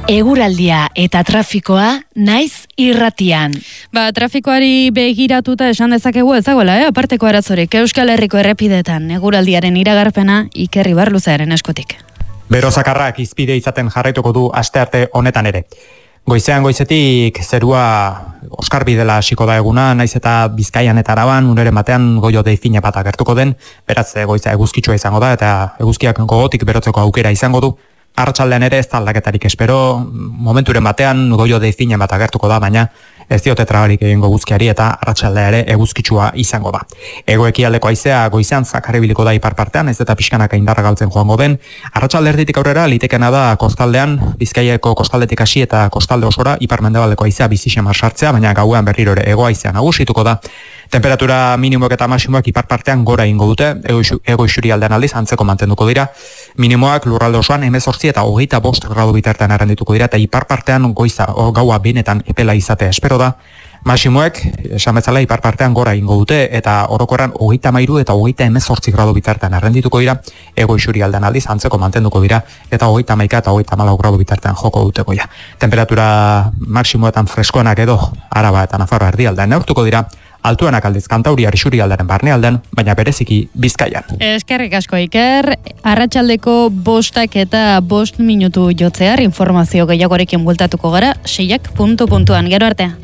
Eguraldia eta trafikoa naiz irratian. Trafikoari begiratuta esan dezakegu ez dagoela, aparteko arazorik Euskal Herriko errepideetan eguraldiaren iragarpena Iker Ibarluzearen eskutik. Bero zakarrak izpide izaten jarraituko du astearte honetan ere. Goizean goizetik zerua oskarbidela hasiko da eguna, naiz eta Bizkaian eta Araban uneren batean goio deifine bat agertuko den, beraz goiza eguzkitsua izango da eta eguzkiak gogotik berotzeko aukera izango du. Arratsaldean ere ez da aldaketarik espero, momenturen batean goio deifine bat agertuko da, baina ez diote trabarik egingo eguzkiari eta arratsaldea ere eguzkitsua izango da. Hego-ekialdeko haizea goizean zakar ibiliko da ipar partean, ez eta pixkanaka indarra galtzen joango den. Arratsalde erditik aurrera litekena da kostaldean, Bizkaiako kostaldetik hasi eta kostalde osora ipar-mendebaldeko haizea bizi-xamar sartzea, baina gauean berriro ere hego haizea nagusituko da. Temperatura minimoak eta maximoak ipar partean gora ingo dute, ego isurialdean aldiz antzeko mantenduko dira. Minimoak lurralde osoan 18 eta 25 gradu bitartean arrendituko dira eta ipar partean gaua benetan epela izatea espero da. Maximoek, esan bezala, ipar partean gora ingo dute eta orokorran 33 eta 18 gradu bitartean arrendituko dira, ego isurialdean aldiz antzeko mantenduko dira eta 31 eta 34 gradu bitartean joko dute goia. Temperatura maximoetan freskoenak edo Araba eta Nafarroa erdialdean neurtuko dira, altuenak aldiz Kantauriar isurialdearen barnealdean, baina bereziki Bizkaian. Eskerrik asko Iker, arratsaldeko 5 eta 5 minutu jotzear informazio gehiagorekin bueltatuko gara, 6:00 gero artea.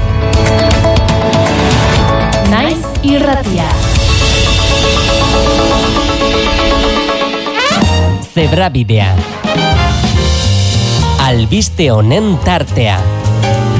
Naiz irratia. Zebrabidea. Albiste honen tartea.